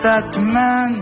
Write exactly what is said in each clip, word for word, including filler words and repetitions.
that man.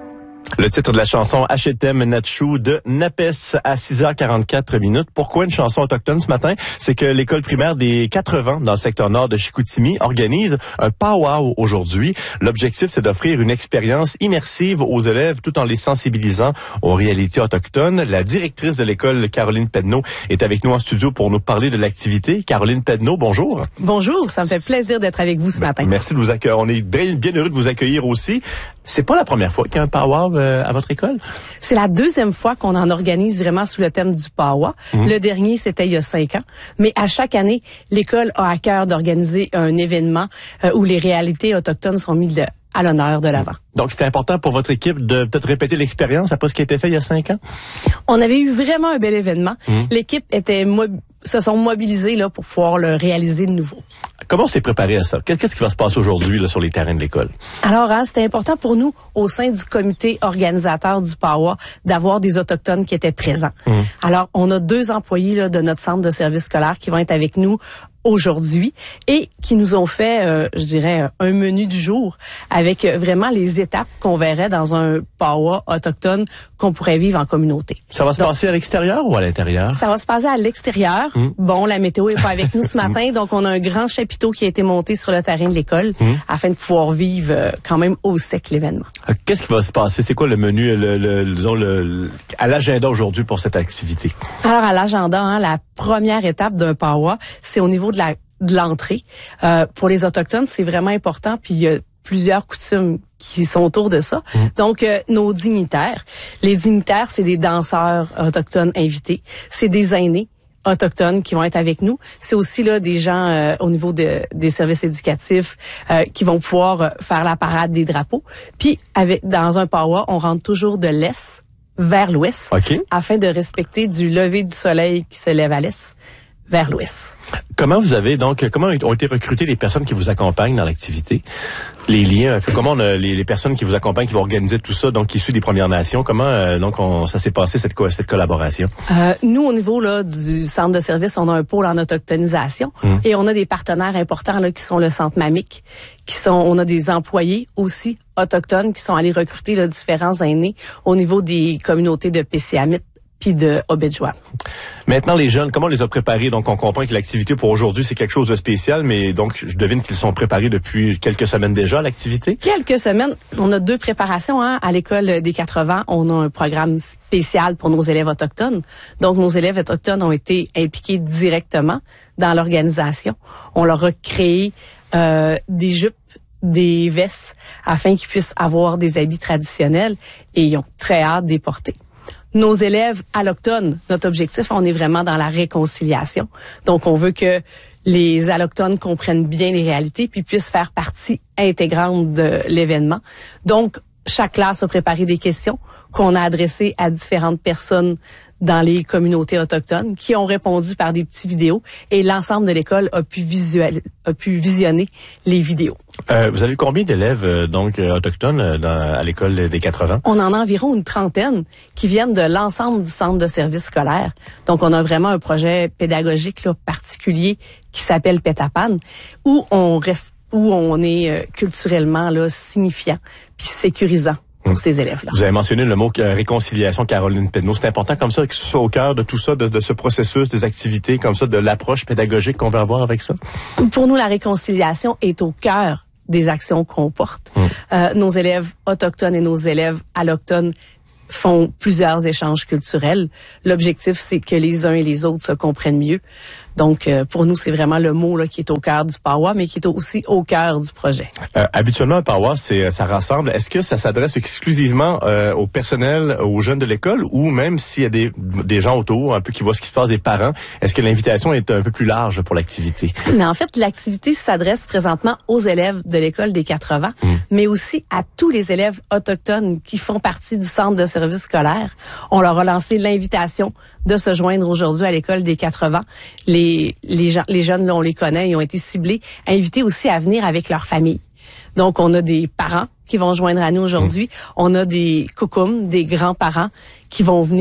Le titre de la chanson H et M Natshu de Napes à six heures quarante-quatre minutes. Pourquoi une chanson autochtone ce matin? C'est que l'école primaire des quatre-vingts dans le secteur nord de Chicoutimi organise un powwow aujourd'hui. L'objectif, c'est d'offrir une expérience immersive aux élèves tout en les sensibilisant aux réalités autochtones. La directrice de l'école, Caroline Pedneau, est avec nous en studio pour nous parler de l'activité. Caroline Pedneau, bonjour. Bonjour, ça me fait plaisir d'être avec vous ce matin. Merci de vous accueillir. On est bien, bien heureux de vous accueillir aussi. C'est pas la première fois qu'il y a un powwow euh, à votre école? C'est la deuxième fois qu'on en organise vraiment sous le thème du powwow. Mmh. Le dernier, c'était il y a cinq ans. Mais à chaque année, l'école a à cœur d'organiser un événement euh, où les réalités autochtones sont mises de, à l'honneur de l'avant. Donc, c'était important pour votre équipe de peut-être répéter l'expérience après ce qui a été fait il y a cinq ans? On avait eu vraiment un bel événement. Mmh. L'équipe était mob- se sont mobilisés là, pour pouvoir le réaliser de nouveau. Comment on s'est préparé à ça? Qu'est-ce qui va se passer aujourd'hui là, sur les terrains de l'école? Alors, hein, c'était important pour nous, au sein du comité organisateur du powwow, d'avoir des Autochtones qui étaient présents. Mmh. Alors, on a deux employés là, de notre centre de service scolaire qui vont être avec nous aujourd'hui et qui nous ont fait, euh, je dirais, un menu du jour avec euh, vraiment les étapes qu'on verrait dans un powwow autochtone qu'on pourrait vivre en communauté. Ça va se donc, passer à l'extérieur ou à l'intérieur? Ça va se passer à l'extérieur. Mmh. Bon, la météo est pas avec nous ce matin, donc on a un grand chapiteau qui a été monté sur le terrain de l'école mmh. afin de pouvoir vivre euh, quand même au sec l'événement. Qu'est-ce qui va se passer? C'est quoi le menu, le, le, disons, le, le, à l'agenda aujourd'hui pour cette activité? Alors, à l'agenda, hein, la première étape d'un powwow, c'est au niveau de la de l'entrée. Euh, pour les Autochtones, c'est vraiment important, puis il y a plusieurs coutumes qui sont autour de ça. Mmh. Donc, euh, nos dignitaires. Les dignitaires, c'est des danseurs autochtones invités. C'est des aînés autochtones qui vont être avec nous. C'est aussi là des gens euh, au niveau de, des services éducatifs euh, qui vont pouvoir euh, faire la parade des drapeaux. Puis, avec dans un powwow, on rentre toujours de l'est vers l'ouest, okay. afin de respecter du lever du soleil qui se lève à l'est vers l'ouest. Comment vous avez donc, comment ont été recrutées les personnes qui vous accompagnent dans l'activité? Les liens, comment on a, les, les personnes qui vous accompagnent, qui vont organiser tout ça, donc issus des Premières Nations, comment euh, donc on, ça s'est passé cette, cette collaboration? Euh, nous, au niveau là du centre de service, on a un pôle en autochtonisation hum. et on a des partenaires importants là qui sont le centre Mamic, qui sont, on a des employés aussi autochtones qui sont allés recruter là, différents aînés au niveau des communautés de Pésiamit puis de Obidjwan. Maintenant, les jeunes, comment on les a préparés? Donc, on comprend que l'activité pour aujourd'hui, c'est quelque chose de spécial, mais donc, je devine qu'ils sont préparés depuis quelques semaines déjà, l'activité? Quelques semaines. On a deux préparations. Hein. À l'école des quatre-vingts, on a un programme spécial pour nos élèves autochtones. Donc, nos élèves autochtones ont été impliqués directement dans l'organisation. On leur a créé euh, des jupes, des vestes, afin qu'ils puissent avoir des habits traditionnels et ils ont très hâte de les porter. Nos élèves allochtones, notre objectif, on est vraiment dans la réconciliation. Donc, on veut que les allochtones comprennent bien les réalités puis puissent faire partie intégrante de l'événement. Donc, chaque classe a préparé des questions qu'on a adressées à différentes personnes dans les communautés autochtones qui ont répondu par des petites vidéos et l'ensemble de l'école a pu visualiser, a pu visionner les vidéos. Euh, vous avez combien d'élèves euh, donc euh, autochtones euh, dans, à l'école des quatre-vingts? On en a environ une trentaine qui viennent de l'ensemble du centre de service scolaire. Donc, on a vraiment un projet pédagogique là, particulier qui s'appelle Pétapan, où on reste, où on est euh, culturellement là, signifiant puis sécurisant pour ces élèves-là. Vous avez mentionné le mot euh, réconciliation, Caroline Pedneau. C'est important comme ça que ce soit au cœur de tout ça, de, de ce processus, des activités comme ça, de l'approche pédagogique qu'on veut avoir avec ça? Pour nous, la réconciliation est au cœur des actions qu'on porte. Hum. Euh, nos élèves autochtones et nos élèves allochtones font plusieurs échanges culturels. L'objectif, c'est que les uns et les autres se comprennent mieux. Donc, euh, pour nous, c'est vraiment le mot là qui est au cœur du powwow, mais qui est aussi au cœur du projet. Euh, habituellement, un powwow, c'est ça rassemble. Est-ce que ça s'adresse exclusivement euh, au personnel, aux jeunes de l'école, ou même s'il y a des, des gens autour, un peu qui voient ce qui se passe, des parents, est-ce que l'invitation est un peu plus large pour l'activité? Mais en fait, l'activité s'adresse présentement aux élèves de l'école des quatre-vingts, mmh. mais aussi à tous les élèves autochtones qui font partie du centre de service scolaire. On leur a lancé l'invitation de se joindre aujourd'hui à l'école des quatre-vingts. Les, les, gens, les jeunes, là, on les connaît, ils ont été ciblés, invités aussi à venir avec leur famille. Donc, on a des parents qui vont joindre à nous aujourd'hui. Mmh. On a des coucoums, des grands-parents qui vont venir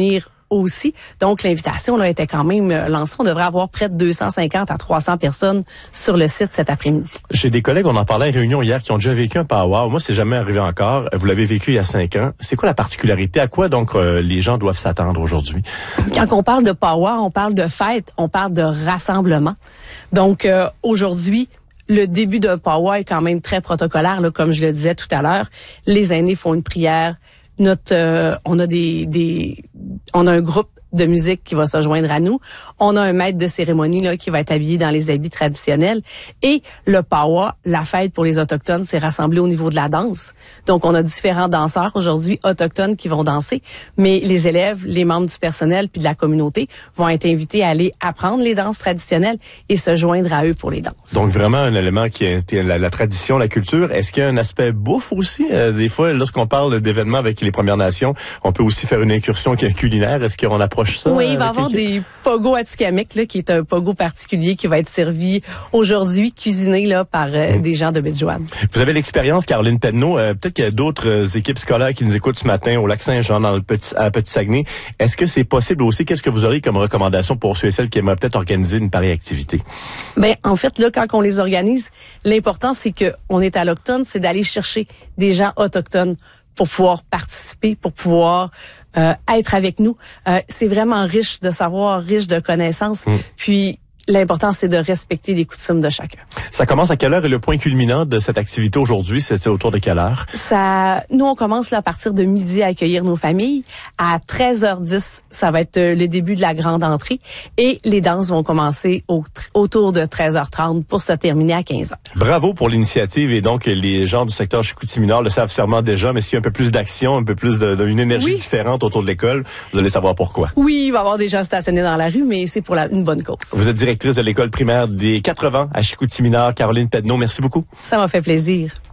aussi. Donc, l'invitation là était quand même lancée. On devrait avoir près de deux cent cinquante à trois cents personnes sur le site cet après-midi. J'ai des collègues, on en parlait à une réunion hier, qui ont déjà vécu un powwow. Moi, c'est jamais arrivé encore. Vous l'avez vécu il y a cinq ans. C'est quoi la particularité? À quoi donc euh, les gens doivent s'attendre aujourd'hui? Quand on parle de powwow, on parle de fête, on parle de rassemblement. Donc, euh, aujourd'hui, le début d'un powwow est quand même très protocolaire, là, comme je le disais tout à l'heure. Les aînés font une prière. Notre, euh, on a des, des, on a un groupe de musique qui va se joindre à nous. On a un maître de cérémonie là qui va être habillé dans les habits traditionnels. Et le powwow, la fête pour les Autochtones, c'est rassemblé au niveau de la danse. Donc, on a différents danseurs aujourd'hui autochtones qui vont danser, mais les élèves, les membres du personnel puis de la communauté vont être invités à aller apprendre les danses traditionnelles et se joindre à eux pour les danses. Donc, vraiment un élément qui est la, la tradition, la culture. Est-ce qu'il y a un aspect bouffe aussi? Euh, des fois, lorsqu'on parle d'événements avec les Premières Nations, on peut aussi faire une incursion culinaire. Est-ce qu'on approche ça? Oui, il va y avoir des pogo atikamekw, là, qui est un pogo particulier qui va être servi aujourd'hui, cuisiné là par euh, mmh. des gens de Baie-de-Jouanne. Vous avez l'expérience, Caroline Pedneau. Euh, peut-être qu'il y a d'autres euh, équipes scolaires qui nous écoutent ce matin au Lac-Saint-Jean, dans le petit, à Petit-Saguenay. Est-ce que c'est possible aussi? Qu'est-ce que vous auriez comme recommandation pour ceux et celles qui aimeraient peut-être organiser une pareille activité? Ben, en fait, là, quand on les organise, l'important, c'est que on est à l'Automne, c'est d'aller chercher des gens autochtones pour pouvoir participer, pour pouvoir euh, être avec nous. Euh, c'est vraiment riche de savoir, riche de connaissances. Mmh. Puis, l'important, c'est de respecter les coutumes de chacun. Ça commence à quelle heure et le point culminant de cette activité aujourd'hui, c'est autour de quelle heure? Ça, nous, on commence là, à partir de midi à accueillir nos familles. À treize heures dix, ça va être le début de la grande entrée. Et les danses vont commencer au, autour de treize heures trente pour se terminer à quinze heures. Bravo pour l'initiative. Et donc, les gens du secteur Chicoutimi-Nord le savent sûrement déjà, mais s'il y a un peu plus d'action, un peu plus de, de une énergie oui. différente autour de l'école, vous allez savoir pourquoi. Oui, il va y avoir des gens stationnés dans la rue, mais c'est pour la, une bonne cause. Vous êtes directrice de l'école primaire des quatre-vingts à Chicoutimi-Nord, Caroline Pedneau. Merci beaucoup. Ça m'a fait plaisir.